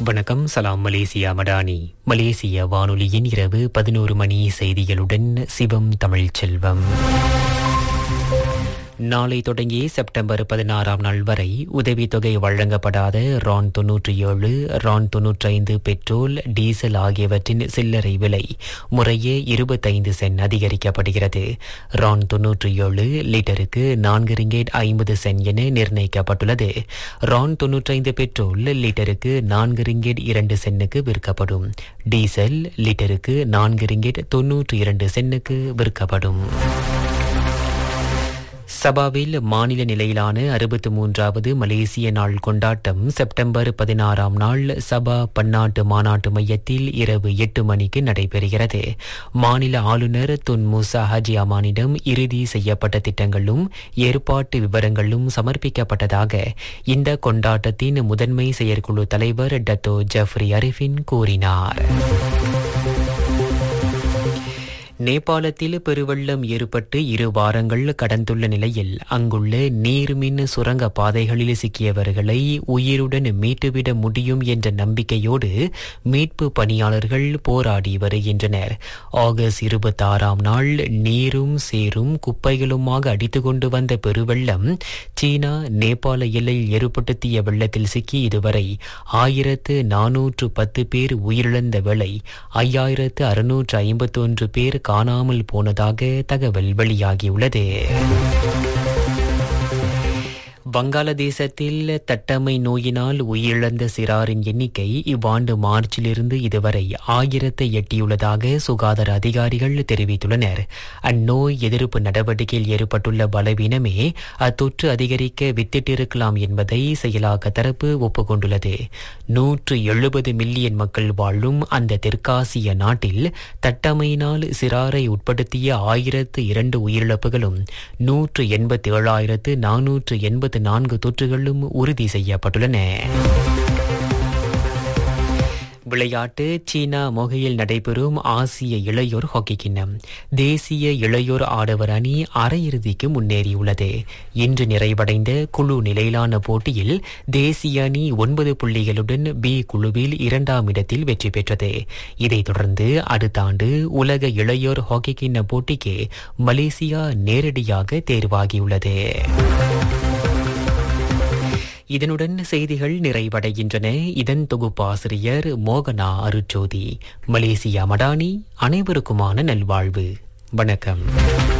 வணக்கம். சலாம் மலேசியா மடானி. மலேசிய வானொலியின் இரவு 11 மணி செய்திகளுடன் சிவம் தமிழ்ச்செல்வம். நாளை தொடங்கி செப்டம்பர் 16ஆம் நாள் வரை உதவித்தொகை வழங்கப்படாத ரான் 97, ரான் 95 பெட்ரோல், டீசல் ஆகியவற்றின் சில்லறை விலை முறையே 25 சென்ட் அதிகரிக்கப்படுகிறது. ரான் 97 லிட்டருக்கு 4 ரிங்கேட் 50 சென்ட் என நிர்ணயிக்கப்பட்டுள்ளது. ரான் 95 பெட்ரோல் லிட்டருக்கு 4 ரிங்கேட் 2 சென்னுக்கு விற்கப்படும். டீசல் லிட்டருக்கு 4 ரிங்கேட் 92 சென்னுக்கு விற்கப்படும். சபாவில் மாநில நிலையிலான 63வது மலேசிய நாள் கொண்டாட்டம் செப்டம்பர் 16ஆம் நாள் சபா பன்னாட்டு மாநாட்டு மையத்தில் இரவு 8 மணிக்கு நடைபெறுகிறது. மாநில ஆளுநர் துன் மூசா ஹாஜி அமானிடம் இறுதி செய்யப்பட்ட திட்டங்களும் ஏற்பாட்டு விவரங்களும் சமர்ப்பிக்கப்பட்டதாக இந்த கொண்டாட்டத்தின் முதன்மை செயற்குழு தலைவர் டத்தோ ஜஃப்ரி அரிஃபின் கூறினார். நேபாளத்தில் பெருவெள்ளம் ஏற்பட்டு 2 வாரங்கள் கடந்துள்ள நிலையில் அங்குள்ள நீர்மின் சுரங்க பாதைகளில் சிக்கியவர்களை உயிருடன் மீட்டுவிட முடியும் என்ற நம்பிக்கையோடு மீட்பு பணியாளர்கள் போராடி வருகின்றனர். ஆகஸ்ட் 26ஆம் நாள் நீரும் சேரும் குப்பைகளுமாக அடித்துக் கொண்டு வந்த பெருவெள்ளம் சீனா நேபாள எல்லையில் ஏற்படுத்திய வெள்ளத்தில் சிக்கி இதுவரை 1410 பேர் உயிரிழந்த வேளை 5651 பேர் காணாமல் போனதாக தகவல் வெளியாகியுள்ளது. வங்காளதேசத்தில் தட்டம்மை நோயினால் உயிரிழந்த சிறாரின் எண்ணிக்கை இவ்வாண்டு மார்ச்சிலிருந்து இதுவரை 1000 எட்டியுள்ளதாக சுகாதார அதிகாரிகள் தெரிவித்துள்ளனர். அந்நோய் எதிர்ப்பு நடவடிக்கையில் ஏற்பட்டுள்ள பலவீனமே அத்தொற்று அதிகரிக்க வித்திட்டிருக்கலாம் என்பதை செயலாக்க தரப்பு ஒப்புக்கொண்டுள்ளது. 170 மில்லியன் மக்கள் வாழும் அந்த தெற்காசிய நாட்டில் தட்டமையினால் சிறாரை உட்படுத்திய 1002 உயிரிழப்புகளும் 187,484 தொற்றுகளும் உறுதி செய்யப்பட்டுள்ளன. விளையாட்டு. சீனா மொகையில் நடைபெறும் ஆசிய இளையோர் ஹாக்கி கிண்ணம் தேசிய இளையோர் ஆடவர் அணி அரையிறுதிக்கு முன்னேறியுள்ளது. இன்று நிறைவடைந்த குழு நிலையிலான போட்டியில் தேசிய அணி 9 புள்ளிகளுடன் பி குழுவில் 2ஆம் இடத்தில் வெற்றி பெற்றது. இதைத் தொடர்ந்து அடுத்த ஆண்டு உலக இளையோர் ஹாக்கி கிண்ண போட்டிக்கு மலேசியா நேரடியாக தேர்வாகியுள்ளது. இதனுடன் செய்திகள் நிறைவடைகின்றன. இதன் தொகுப்பாசிரியர் மோகனா அருட்ஜோதி. மலேசியா மடானி. அனைவருக்குமான நல்வாழ்வு. வணக்கம்.